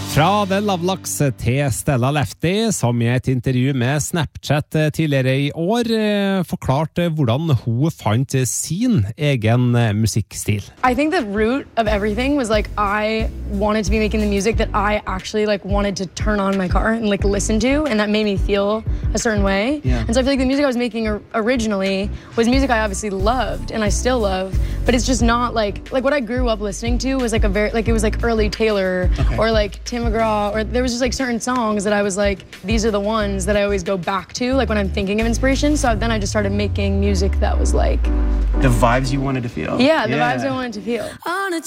Fra The Lovelocks til Stella Lefty, som i et intervju med Snapchat tidligere i år forklarte hvordan hun fant sin egen musikkstil. I think the root of everything was like I wanted to be making the music that I actually like wanted to turn on in my car and like listen to, and that made me feel a certain way. Yeah. And so I feel like the music I was making originally was music I obviously loved and I still love, but it's just not like what I grew up listening to was like it was like early Taylor or like Tim McGraw, or there was just like certain songs that I was like, these are the ones that I always go back to like when I'm thinking of inspiration. So then I just started making music that was like the vibes you wanted to feel. the vibes I wanted to feel. On a